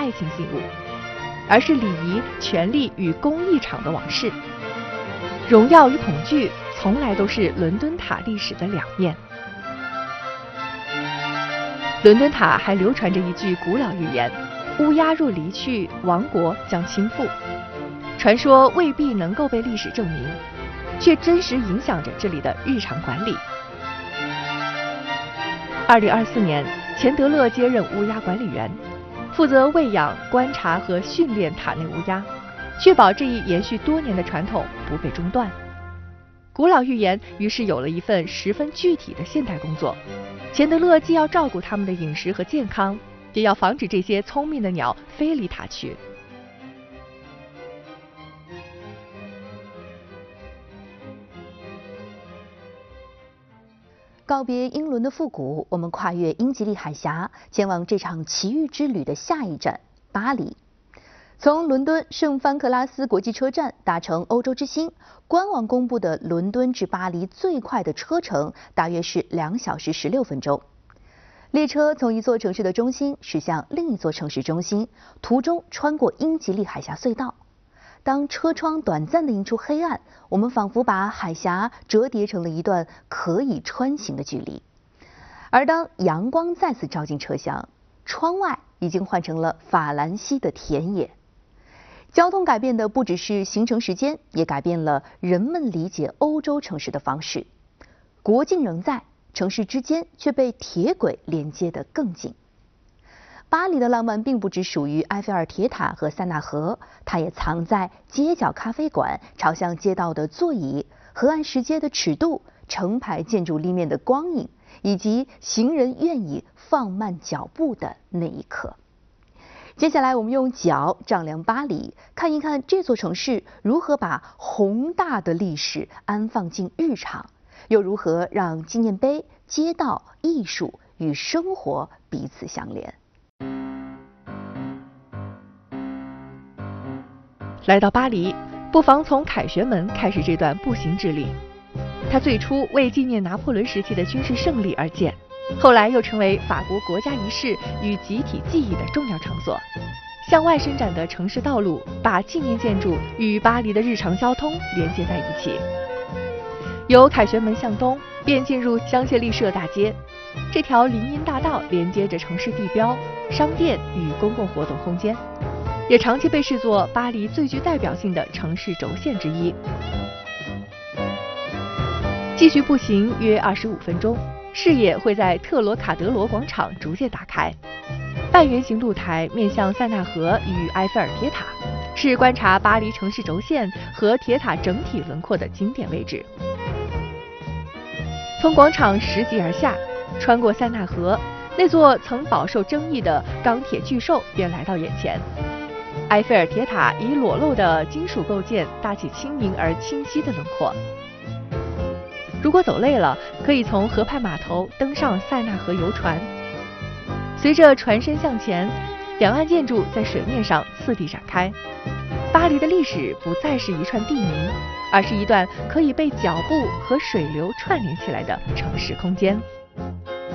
爱情信物，而是礼仪、权力与公益场的往事。荣耀与恐惧从来都是伦敦塔历史的两面。伦敦塔还流传着一句古老寓言：乌鸦若离去，王国将倾覆。传说未必能够被历史证明，却真实影响着这里的日常管理。2024年，钱德勒接任乌鸦管理员，负责喂养、观察和训练塔内乌鸦，确保这一延续多年的传统不被中断。古老寓言于是有了一份十分具体的现代工作。钱德勒既要照顾他们的饮食和健康，也要防止这些聪明的鸟飞离塔区。 告别英伦的复古，我们跨越英吉利海峡，前往这场奇遇之旅的下一站——巴黎。从伦敦圣范克拉斯国际车站搭乘欧洲之星，官网公布的伦敦至巴黎最快的车程大约是2小时16分钟。列车从一座城市的中心驶向另一座城市中心，途中穿过英吉利海峡隧道。当车窗短暂地映出黑暗，我们仿佛把海峡折叠成了一段可以穿行的距离。而当阳光再次照进车厢，窗外已经换成了法兰西的田野。交通改变的不只是行程时间，也改变了人们理解欧洲城市的方式。国境仍在，城市之间却被铁轨连接得更紧。巴黎的浪漫并不只属于埃菲尔铁塔和塞纳河，它也藏在街角咖啡馆、朝向街道的座椅、河岸石阶的尺度、成排建筑立面的光影，以及行人愿意放慢脚步的那一刻。接下来，我们用脚丈量巴黎，看一看这座城市如何把宏大的历史安放进日常，又如何让纪念碑、街道、艺术与生活彼此相连。 来到巴黎，不妨从凯旋门开始这段步行之旅。它最初为纪念拿破仑时期的军事胜利而建，后来又成为法国国家仪式与集体记忆的重要场所。向外伸展的城市道路把纪念建筑与巴黎的日常交通连接在一起。由凯旋门向东，便进入香榭丽舍大街。这条林荫大道连接着城市地标、商店与公共活动空间，也长期被视作巴黎最具代表性的城市轴线之一。继续步行约25分钟，视野会在特罗卡德罗广场逐渐打开。半圆形露台面向塞纳河与埃菲尔铁塔，是观察巴黎城市轴线和铁塔整体轮廓的经典位置。从广场拾级而下，穿过塞纳河，那座曾饱受争议的钢铁巨兽便来到眼前。埃菲尔铁塔以裸露的金属构件搭起轻盈而清晰的轮廓。如果走累了，可以从河畔码头登上塞纳河游船。随着船身向前，两岸建筑在水面上次第展开。巴黎的历史不再是一串地名，而是一段可以被脚步和水流串联起来的城市空间。